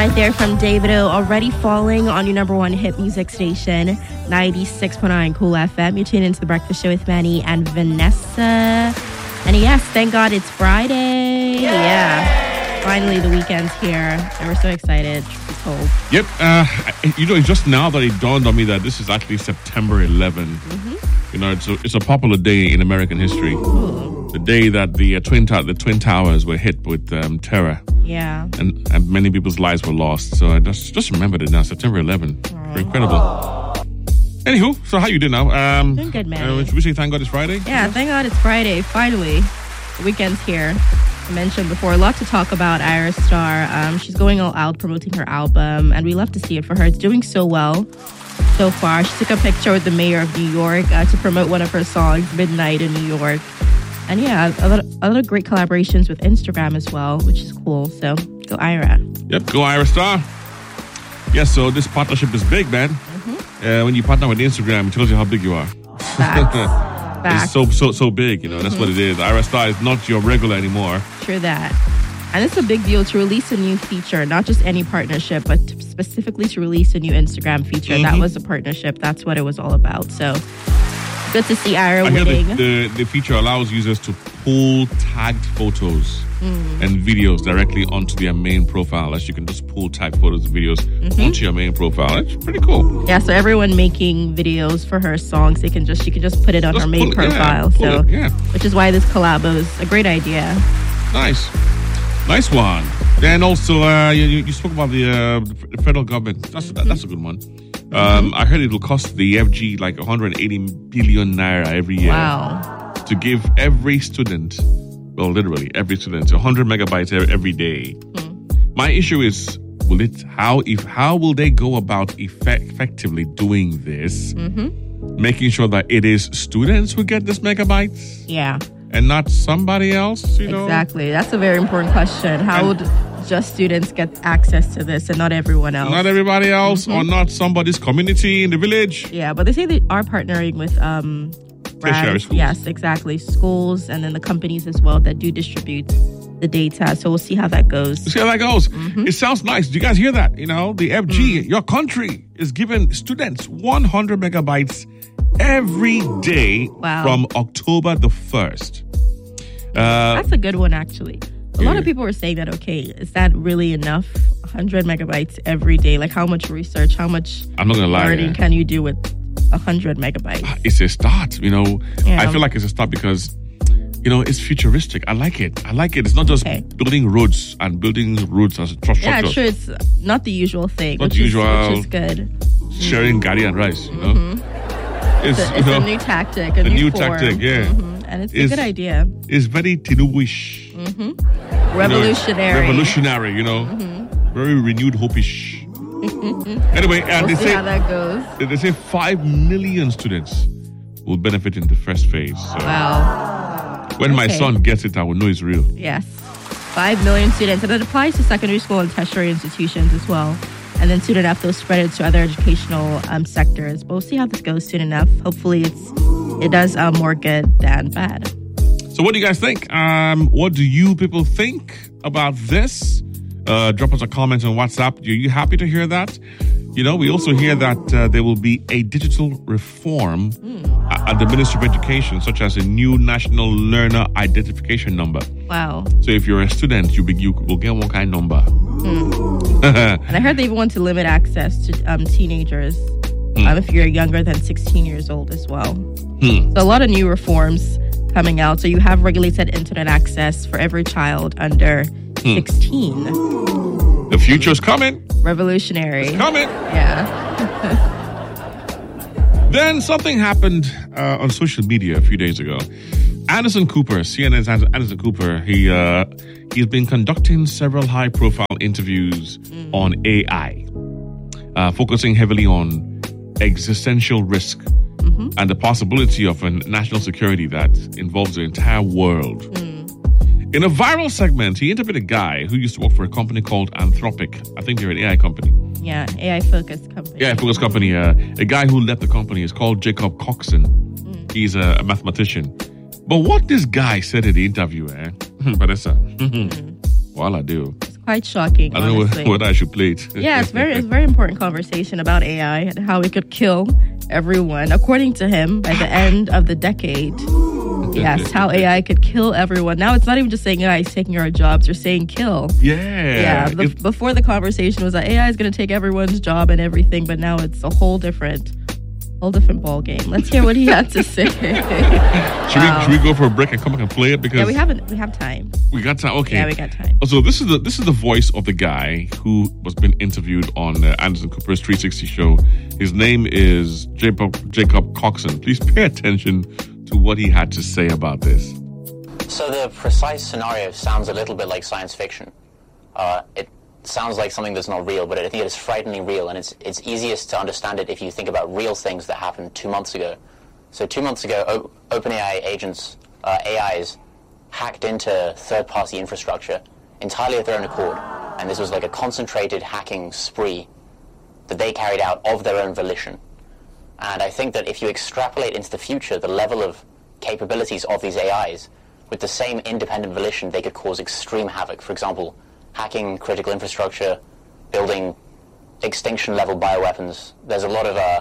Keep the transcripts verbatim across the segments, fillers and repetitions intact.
right there from Davido, Already Falling on your number one hit music station, ninety-six point nine Cool F M. You're tuned into The Breakfast Show with Manny and Vanessa. And yes, thank God it's Friday. Yay! Yeah. Finally, the weekend's here. And we're so excited, truth be told. Yep. Uh, you know, it's just now that it dawned on me that this is actually September eleventh. Mm-hmm. You know, it's a, it's a popular day in American history. Ooh. The day that the uh, twin ta- the twin towers were hit with um, terror. Yeah. And, and many people's lives were lost. So I just just remembered it now, September eleventh. Very incredible. Anywho, so how you doing now? Um, doing good, man. Uh, should we say thank God it's Friday? Yeah, thank God it's Friday. Finally, the weekend's here. I mentioned before, a lot to talk about Ayra Starr. Um, she's going all out promoting her album, and we love to see it for her. It's doing so well so far. She took a picture with the mayor of New York uh, to promote one of her songs, Midnight in New York. And yeah, a lot, of, a lot of great collaborations with Instagram as well, which is cool. So go Ayra. Yep, go Ayra Starr. Yes, so this partnership is big, man. Mm-hmm. Uh, when you partner with Instagram, it tells you how big you are. Facts. Facts. It's so, so, so big, you know. Mm-hmm. That's what it is. Ayra Starr is not your regular anymore. True that. And it's a big deal to release a new feature, not just any partnership, but to specifically to release a new Instagram feature. Mm-hmm. That was a partnership. That's what it was all about. So good to see Ayra I winning. Hear the, the, the feature allows users to pull tagged photos mm. and videos directly onto their main profile. As you can just pull tagged photos and videos mm-hmm. onto your main profile. It's pretty cool. Yeah, so everyone making videos for her songs, they can just she can just put it on just her main it, profile. Yeah, so, it, yeah. Which is why this collab is a great idea. Nice, nice one. Then also, uh, you, you spoke about the, uh, the federal government. That's mm-hmm. that's a good one. Um, mm-hmm. I heard it will cost the F G like one hundred eighty billion naira every year. Wow. To give every student, well, literally every student, one hundred megabytes every day. Mm. My issue is, will it? How if how will they go about effect, effectively doing this? Mm-hmm. Making sure that it is students who get this megabytes, yeah, and not somebody else. You know, exactly. That's a very important question. How and, would just students get access to this and not everyone else? Not everybody else, mm-hmm. or not somebody's community in the village. Yeah, but they say they are partnering with um, brands. Schools. Yes, exactly. Schools and then the companies as well that do distribute the data. So we'll see how that goes. We'll see how that goes. Mm-hmm. It sounds nice. Do you guys hear that? You know, the F G, mm. your country, is giving students one hundred megabytes every day wow. from October the first. Uh, That's a good one, actually. A lot of people were saying that, okay, is that really enough? one hundred megabytes every day. Like, how much research, how much I'm not gonna lie, learning yeah. can you do with one hundred megabytes? It's a start, you know. Yeah. I feel like it's a start because, you know, it's futuristic. I like it. I like it. It's not just okay. building roads and building roads as a structure. Yeah, sure. It's not the usual thing, not which, usual, is, which is good. Sharing gari and rice, you know. Mm-hmm. It's, it's, a, it's you know, a new tactic, a, a new, new form. tactic, yeah. Mm-hmm. And it's, it's a good idea. It's very Tinubu-ish. Mm-hmm. Revolutionary. You know, revolutionary, you know. Mm-hmm. Very renewed hope-ish. Anyway, and we'll they see say how that goes. They say five million students will benefit in the first phase. So wow. When okay. my son gets it, I will know it's real. Yes. Five million students. And it applies to secondary school and tertiary institutions as well. And then soon enough, they'll spread it to other educational um, sectors. But we'll see how this goes soon enough. Hopefully it's it does uh, more good than bad. So what do you guys think? Um, what do you people think about this? Uh, drop us a comment on WhatsApp. Are you happy to hear that? You know, we also hear that uh, there will be a digital reform mm. at the Ministry of Education, such as a new national learner identification number. Wow. So if you're a student, you, be, you will get one kind of number. Mm. And I heard they want to limit access to um, teenagers mm. um, if you're younger than sixteen years old as well. Mm. So a lot of new reforms coming out. So you have regulated internet access for every child under mm. sixteen. The future's coming. Revolutionary. It's coming. Yeah. Then something happened uh, on social media a few days ago. Anderson Cooper, C N N's Anderson Cooper, he, uh, he's been conducting several high-profile interviews mm. on A I, uh, focusing heavily on existential risk mm-hmm. and the possibility of a national security that involves the entire world. Mm. In a viral segment, he interviewed a guy who used to work for a company called Anthropic. I think they're an A I company. Yeah, A I-focused company. Yeah, focused company. Uh, a guy who led the company is called Jacob Coxon. Mm. He's a, a mathematician. But what this guy said in the interview, eh? Vanessa, mm. while I do. quite shocking. I don't honestly. know whether I should play it. Yeah, it's very, it's a very important conversation about A I and how it could kill everyone. According to him, by the end of the decade, yes, how A I could kill everyone. Now it's not even just saying A I is taking our jobs; you're saying kill. Yeah, yeah. The, before the conversation was that A I is going to take everyone's job and everything, but now it's a whole different. Whole different ball game. Let's hear what he had to say. should, wow. we, should we go for a break and come back and play it? Because yeah, we haven't. We have time. We got time. Okay. Yeah, we got time. So this is the this is the voice of the guy who was been interviewed on uh, Anderson Cooper's three sixty show. His name is Jacob Jacob Coxon. Please pay attention to what he had to say about this. So the precise scenario sounds a little bit like science fiction. Uh, it sounds like something that's not real, but I think it is frighteningly real, and it's it's easiest to understand it if you think about real things that happened two months ago. So two months ago, o- OpenAI agents, uh, A Is, hacked into third-party infrastructure entirely of their own accord, and this was like a concentrated hacking spree that they carried out of their own volition. And I think that if you extrapolate into the future the level of capabilities of these A Is, with the same independent volition, they could cause extreme havoc. For example, hacking critical infrastructure, building extinction-level bioweapons. There's a lot of uh,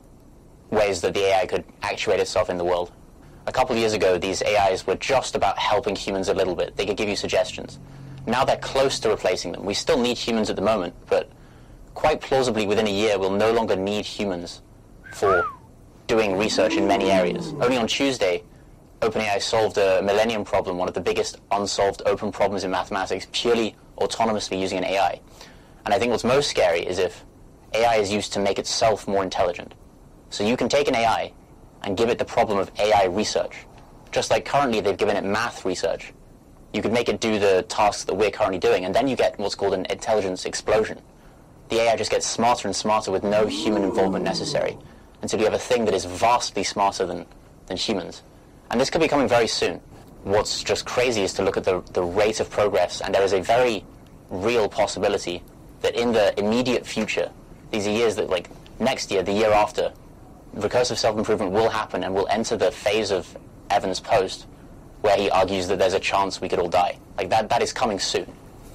ways that the A I could actuate itself in the world. A couple of years ago, these A Is were just about helping humans a little bit. They could give you suggestions. Now they're close to replacing them. We still need humans at the moment, but quite plausibly within a year, we'll no longer need humans for doing research in many areas. Only on Tuesday, OpenAI solved a millennium problem, one of the biggest unsolved open problems in mathematics, purely autonomously using an A I. And I think what's most scary is if A I is used to make itself more intelligent. So you can take an A I and give it the problem of A I research. Just like currently they've given it math research. You could make it do the tasks that we're currently doing, and then you get what's called an intelligence explosion. The A I just gets smarter and smarter with no human involvement necessary, until you have a thing that is vastly smarter than, than humans. And this could be coming very soon. What's just crazy is to look at the, the rate of progress, and there is a very real possibility that in the immediate future, these are years that, like, next year, the year after, recursive self-improvement will happen, and we'll enter the phase of Evans' post where he argues that there's a chance we could all die. Like, that, that is coming soon.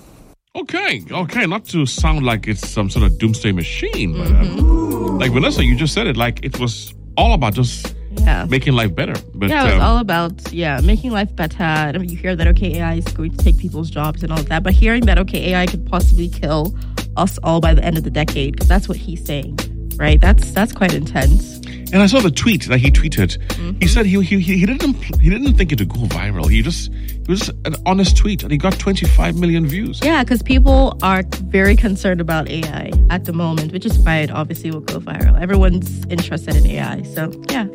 Okay, okay, not to sound like it's some sort of doomsday machine, but mm-hmm. uh, like Vanessa, you just said it, like it was all about just yeah. making life better. But, yeah, it was um, all about, yeah, making life better. I mean, you hear that, okay, A I is going to take people's jobs and all of that, but hearing that, okay, A I could possibly kill us all by the end of the decade, because that's what he's saying, right? That's that's quite intense. And I saw the tweet that he tweeted. Mm-hmm. He said he, he he didn't he didn't think it would go viral. He just it was an honest tweet, and he got twenty-five million views. Yeah, because people are very concerned about A I at the moment, which is why it obviously will go viral. Everyone's interested in A I, so yeah.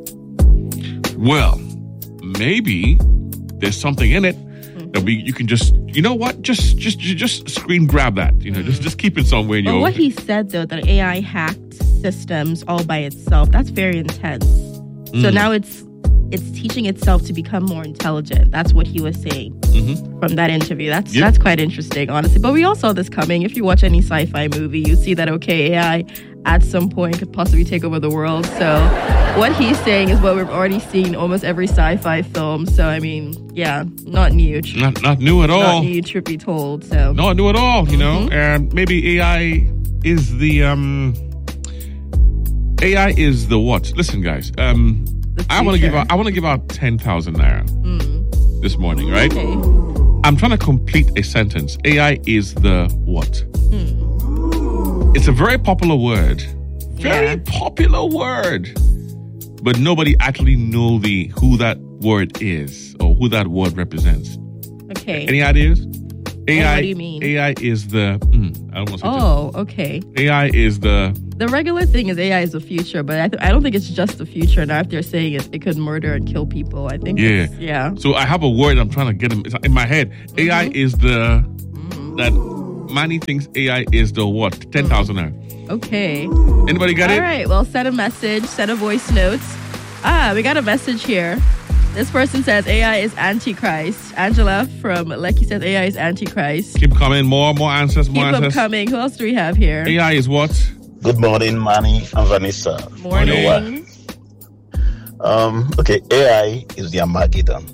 Well, maybe there's something in it mm-hmm. that we you can just you know what just just just screen grab that you know mm-hmm. just just keep it somewhere in your. Well, what he said though, that A I hacked systems all by itself, that's very intense. Mm. So now it's it's teaching itself to become more intelligent. That's what he was saying mm-hmm. from that interview. That's yep. that's quite interesting, honestly. But we all saw this coming. If you watch any sci-fi movie, you see that, okay, A I at some point could possibly take over the world. So what he's saying is what we've already seen in almost every sci-fi film. So, I mean, yeah, not new. Not, not new at all. Not new, truth be told. So. Not new at all, you mm-hmm. know. And maybe A I is the... um. A I is the what? Listen, guys. Um, I want to give out. I want to give out ten thousand naira mm. this morning, right? Okay. I'm trying to complete a sentence. A I is the what? Mm. It's a very popular word, very yeah. popular word, but nobody actually know the who that word is or who that word represents. Okay. Any ideas? A I. Oh, what do you mean? A I is the. Mm, I almost. Oh, okay. A I is the. The regular thing is A I is the future, but I, th- I don't think it's just the future. Now, if they're saying it, it could murder and kill people, I think. Yeah, yeah. So I have a word I'm trying to get in, in my head. Mm-hmm. A I is the mm-hmm. that Manny thinks A I is the what? Ten thousand mm-hmm. Okay. Anybody got All it? All right. Well, send a message, send a voice note. Ah, we got a message here. This person says A I is Antichrist. Angela from Lekki says A I is Antichrist. Keep coming. More, more answers. More Keep answers. them coming. Who else do we have here? A I is what? Good morning, Manny and Vanessa. Morning. Um, okay, A I is the Armageddon.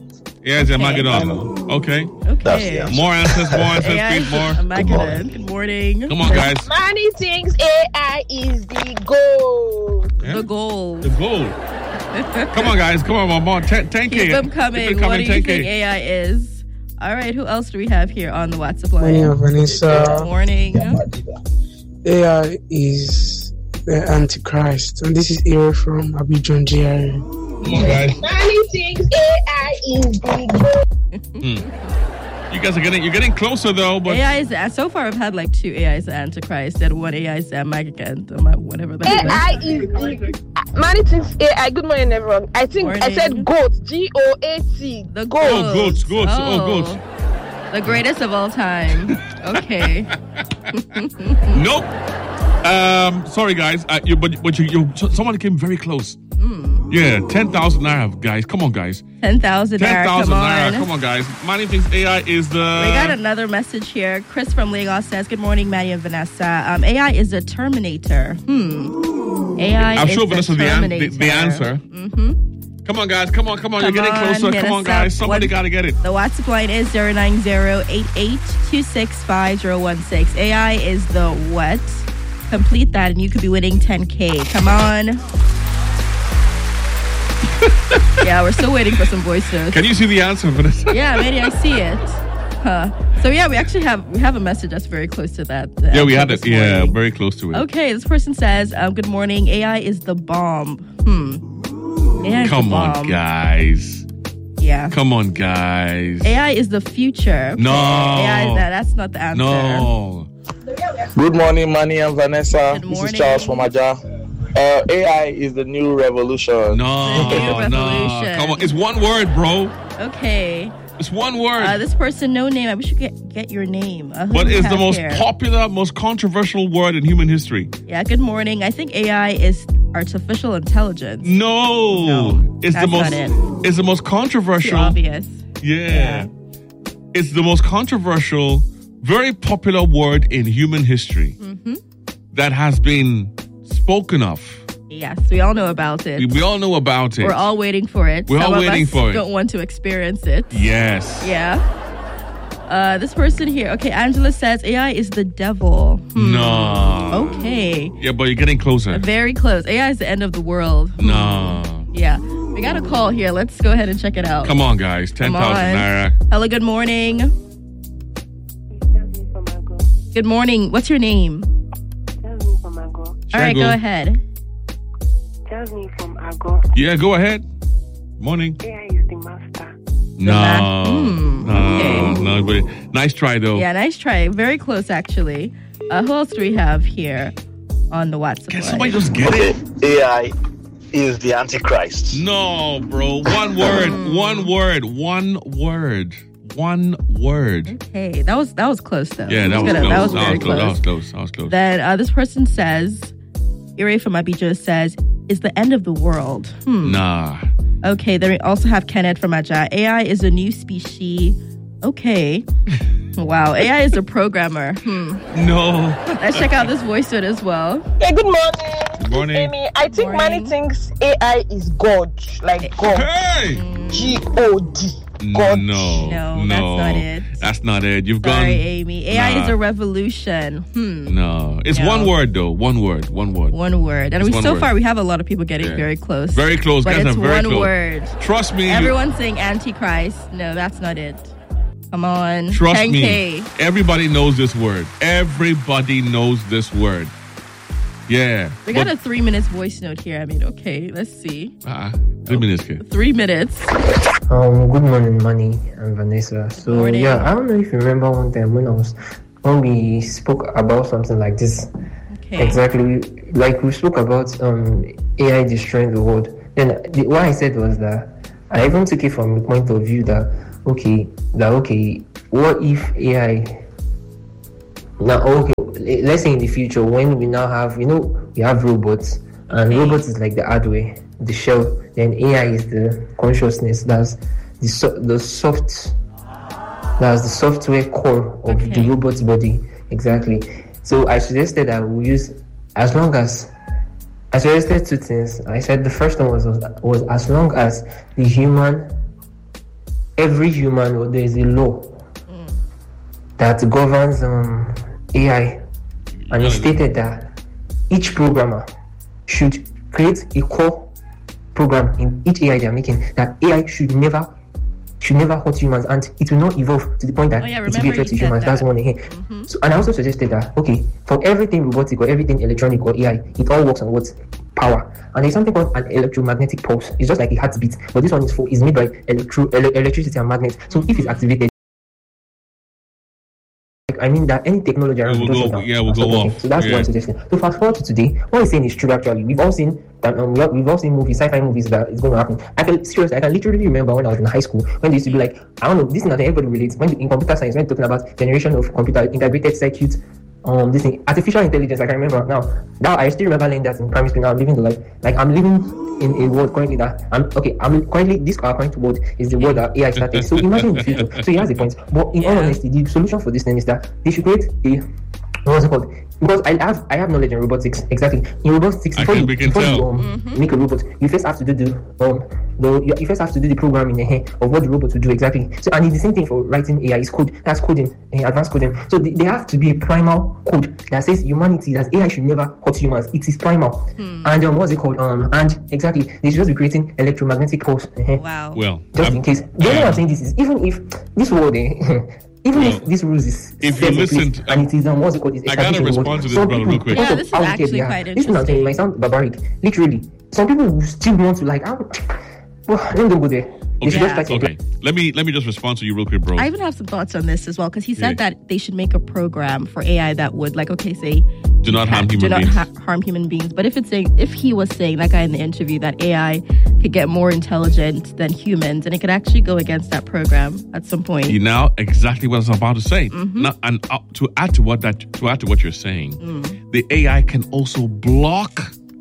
A I is Okay. Armageddon. Okay. That's Okay. the More answers, more answers, A I please, is more. Armageddon. Good morning. Come on, guys. Many things A I is the goal. Yeah. The goal. The goal. Come on, guys. Come on, more, more. ten, ten K. Keep them coming. Keep them What do you ten think K. A I is? All right. Who else do we have here on the WhatsApp line? Morning, Vanessa. Good morning. A I is the Antichrist, and this is Ira from Abidjan, G R A. Come on, guys. Many things A I is the goal. You guys are getting, you're getting closer though, but A I is uh, so far. I've had like two A Is Antichrist and one A I is Armageddon, um, whatever that A is. I is the many things A I. Good morning, everyone. I think I Morning. said goat. G O A T. The goat. Oh, goats, goats, oh, goats. The greatest of all time. Okay. nope. Um, sorry, guys. Uh, you, but but you, you, so- someone came very close. Yeah, ten thousand naira, guys. Come on, guys. ten thousand Ten naira. thousand Come naira. on. Come on, guys. Manny thinks A I is the. We got another message here. Chris from Lagos says, "Good morning, Manny and Vanessa. Um, A I is a Terminator. Hmm. A I I'm is sure the Vanessa's the, an- the, Terminator. the answer. Mm-hmm. Come on, guys. Come on, come on. Come You're getting on, closer. hit Come on, us guys. up. Somebody What- got to get it. The WhatsApp line is zero nine zero eight eight two six five zero one six. A I is the what? Complete that and you could be winning ten K. Come on. Yeah, we're still waiting for some voice notes. Can you see the answer, Vanessa? Yeah, maybe I see it. Huh. So yeah, we actually have we have a message that's very close to that. the Yeah, we answer had this it. Yeah, morning. very close to it. Okay, this person says, um, "Good morning. A I is the bomb." Hmm. A I is Come the on, bomb. guys. Yeah. Come on, guys. A I is the future. No. A I, that, that's not the answer. No. Good morning, Manny and Vanessa. Good This morning. is Charles from Aja. Uh, A I is the new revolution. No. The new No. revolution. Come on. It's one word, bro. Okay. It's one word. Uh, this person, no name. I wish you could get your name. Uh, who but do we it's the have most here? popular, most controversial word in human history. Yeah. Good morning. I think A I is artificial intelligence. No. No, it's the that's most not it. it's the most Too controversial. obvious. Yeah. It's the most controversial, very popular word in human history Mm-hmm. that has been spoken of. Yes, we all know about it. We, we all know about it. We're all waiting for it. We're all Some of waiting us for it. Don't want to experience it. Yes. Yeah. Uh, this person here. Okay, Angela says A I is the devil. Hmm. No. Okay. Yeah, but you're getting closer. Very close. A I is the end of the world. No. Yeah. We got a call here. Let's go ahead and check it out. Come on, guys. ten Come thousand on. naira. Hello, good morning. Good morning. What's your name? All right, Shago. go ahead. Jasmine from Ago. Yeah, go ahead. Morning. A I is the master. No. ma- Hmm, no. okay. No. But nice try, though. Yeah, nice try. Very close, actually. Uh, who else do we have here on the WhatsApp Can line? somebody just get it? A I is the Antichrist. No, bro. One word. One word. One word. One word. Okay, that was that was close though. Yeah, that Just was gonna- close. That was That very was close. That was close. close. That was close. Then uh, this person says, Ire from Abidjan says, "Is the end of the world." Hmm. Nah. Okay, then we also have Kenneth from Aja. A I is a new species. Okay. Wow, A I is a programmer. Hmm. No. Let's check out this voice note as well. Hey, good morning. Good morning. Amy, I think Morning. many things A I is God, like God. Hey. G O D. God. No. No, that's not it. That's not it. You've Sorry, gone. Amy. A I Nah. is a revolution. Hmm. No. It's No. one word, though. One word. One word. One word. And It's we one so word. far we have a lot of people getting Yeah. very close. Very close. But Guys it's are very one close. word. Trust me. you- Everyone's saying Antichrist. No, that's not it. Come on. Trust ten K. me. Everybody knows this word. Everybody knows this word. Yeah. We got a three minutes voice note here. I mean, okay, let's see. Uh, three minutes, kid. Three minutes. Um, good morning, Manny and Vanessa. So Morning. yeah, I don't know if you remember one time when I was when we spoke about something like this. Okay. Exactly, like we spoke about um A I destroying the world. Then the, what I said was that I even took it from the point of view that okay, that okay, what if A I now okay, let's say in the future when we now have you know we have robots and Okay. robots is like the hardware, the shell, then A I is the consciousness, that's the so, the soft that's the software core of Okay. the robot's body. Exactly. So I suggested that we use as long as I suggested two things. I said the first one was was as long as the human every human, or there is a law mm. that governs um, A I, and it stated that each programmer should create a core program in each A I they are making, that A I should never should never hurt humans, and it will not evolve to the point that oh, yeah, it will be a threat to humans. That. That's one thing. Mm-hmm. So, and I also suggested that, okay, for everything robotic or everything electronic or A I, it all works on what? Power. And there's something called an electromagnetic pulse. It's just like a heartbeat, but this one is for is made by electro ele- electricity and magnets. So if it's activated, I mean that any technology around it will go, yeah, will go off. So that's yeah. what I'm suggesting. So fast forward to today, what he's saying is true. Actually, we've all seen that. Um, we've all seen movies, sci-fi movies that it's going to happen. I can seriously, I can literally remember when I was in high school when they used to be like, I don't know, this is not everybody relates. When in computer science, when talking about generation of computer integrated circuits, um, this thing, artificial intelligence. I can remember now. Now I still remember learning that in primary school. Now I'm living the life, like I'm living in a world currently that I'm okay. I'm currently this our current world is the world that A I started. So imagine the future. So he has a point. But in all honesty, the solution for this thing is that they should create a what's it called? Because I have I have knowledge in robotics. Exactly. In robotics, before, you, before you um, mm-hmm. make a robot, you first have to do the um the you, you first have to do the programming uh, of what the robot will do exactly. So and it's the same thing for writing A I. It's code. That's coding, uh, advanced coding. So the, there have to be a primal code that says humanity, that A I should never hurt humans. It is primal. Hmm. And um, what's it called? Um and exactly they should just be creating electromagnetic pulse. Uh, wow. Well, just I'm, in case. The only um, I'm saying this is even if this world. Uh, Even well, if this rules is if you listen to, and it is um, what's it called? It's I gotta respond to this some brother real quick. Yeah, this is actually quite interesting. This is not saying it might sound barbaric. Literally, some people still want to like. I'm, well, let me don't go there. Okay. Yeah. okay. Let me let me just respond to you real quick, bro. I even have some thoughts on this as well because he said yeah. that they should make a program for A I that would, like, okay, say, do not harm human do not beings. Ha- harm human beings. But if it's saying, if he was saying, that guy in the interview, that A I could get more intelligent than humans, and it could actually go against that program at some point. You know exactly what I was about to say. Mm-hmm. Now, and uh, to add to what that to add to what you're saying, mm. the A I can also block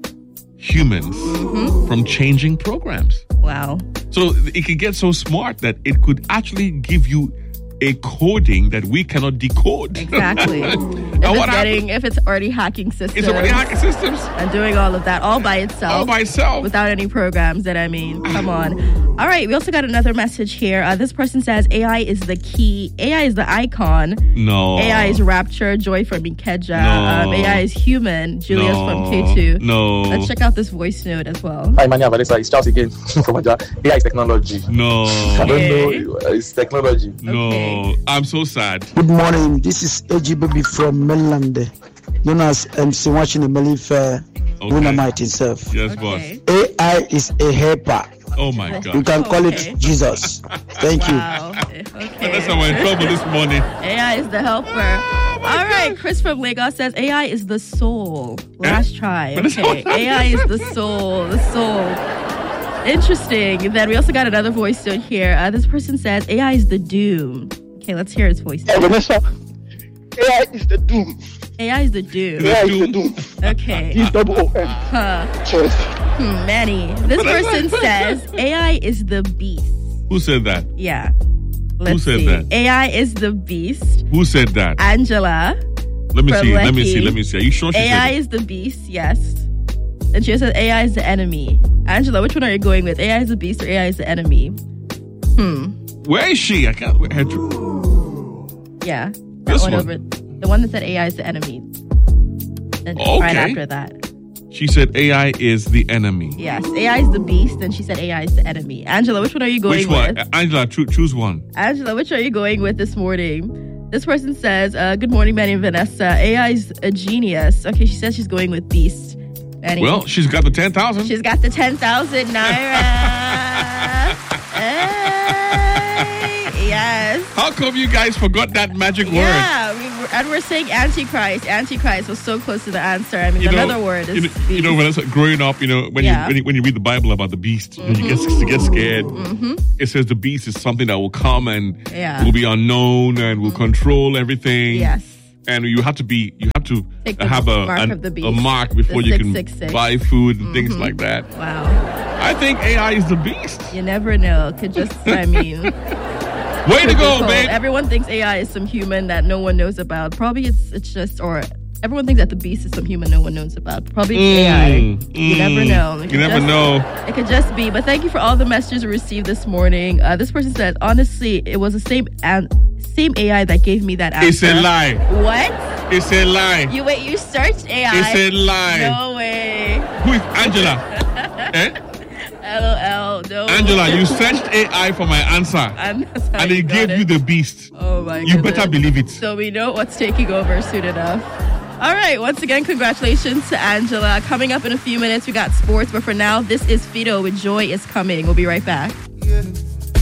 humans mm-hmm. from changing programs. Wow. So it could get so smart that it could actually give you a coding that we cannot decode. Exactly. if, it's getting, if it's already hacking systems. It's already hacking systems. And doing all of that all by itself. All by itself. Without any programs that I mean. Come on. All right. We also got another message here. Uh, this person says A I is the key. A I is the icon. No. A I is Rapture. Joy from Ikeja. No. Um, A I is human. Julius no. from K two. No. Let's check out this voice note as well. Hi, Mania Vanessa. It's Charles again from Aja. A I is technology. No. I don't know. It's technology. No. Okay. I'm so sad. Good morning. This is A G Baby from Mainland. Known as M C watching the Melifa Dynamite himself. Yes, okay. boss. A I is a helper. Oh my God. You can call okay. it Jesus. Thank wow. you. Okay. That's how we're in trouble this morning. A I is the helper. Oh All right. God. Chris from Lagos says A I is the soul. Last try. Okay. A I is the soul. The soul. Interesting. Then we also got another voice note here. Uh, this person says A I is the doom. Okay, let's hear his voice. Hey, Vanessa, A I is the doom. A I is the doom. A I is the doom. Okay. He's double O N. Huh. Cheers. Hmm, Manny. This person says A I is the beast. Who said that? Yeah. Let's Who said see. that? A I is the beast. Who said that? Angela. Let me see. Let me see. Let me see. Are you sure she A I said is the beast, yes. And she says A I is the enemy. Angela, which one are you going with? A I is the beast or A I is the enemy? Hmm. Where is she? I can't. Her, yeah. That this one, one over. The one that said A I is the enemy. And okay. right after that. She said A I is the enemy. Yes. A I is the beast, and she said A I is the enemy. Angela, which one are you going which one? with? Angela, cho- choose one. Angela, which are you going with this morning? This person says, uh, good morning, Manny and Vanessa. A I is a genius. Okay, she says she's going with beast. Manny. Well, she's got the ten thousand. She's got the ten thousand naira. Hey, yes. How come you guys forgot that magic word? Yeah, we were, and we're saying Antichrist. Antichrist was so close to the answer. I mean, you another know, word is you know, you know, when I was growing up, you know, when yeah. you when you, when you read the Bible about the beast, mm-hmm. you, get, you get scared. Mm-hmm. It says the beast is something that will come and yeah. will be unknown and will mm-hmm. control everything. Yes. And you have to be, you have to Take the have a, mark an, of the beast. a mark before the you six, can six, six. buy food and mm-hmm. things like that. Wow. I think A I is the beast. You never know. Could just, I mean. Way to go, babe. Everyone thinks A I is some human that no one knows about. Probably it's it's just, or everyone thinks that the beast is some human no one knows about. Probably Mm, A I. mm. You never know. It You could never just- know. It could just be. But thank you for all the messages we received this morning. Uh, this person said, honestly, it was the same an- same A I that gave me that answer. It's a lie. What? It's a lie. You wait, you searched A I? It's a lie. No way. Who is Angela? eh? LOL. No. Angela, you searched A I for my answer. And, that's how and you it got gave it. you the beast. Oh my You goodness. better believe it. So we know what's taking over soon enough. All right. Once again, congratulations to Angela. Coming up in a few minutes, we got sports. But for now, this is Fido with Joy is Coming. We'll be right back. Yeah.